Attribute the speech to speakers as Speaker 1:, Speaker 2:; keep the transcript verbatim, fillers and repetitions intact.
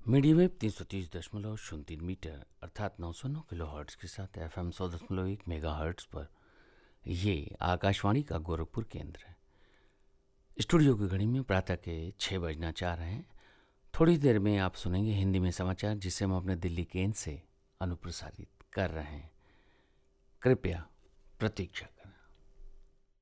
Speaker 1: Medium wave तीन सौ तीस दशमलव शून्य तीन मीटर अर्थात नौ सौ नौ किलो हर्ट्स के साथ एफ एम सौ दशमलव एक मेगा हर्ट्स पर ये आकाशवाणी का गोरखपुर केंद्र है। स्टूडियो की घड़ी में प्रातः के छः बजना चाह रहे हैं। थोड़ी देर में आप सुनेंगे हिंदी में समाचार, जिसे हम अपने दिल्ली केंद्र से अनुप्रसारित कर रहे हैं। कृपया प्रतीक्षा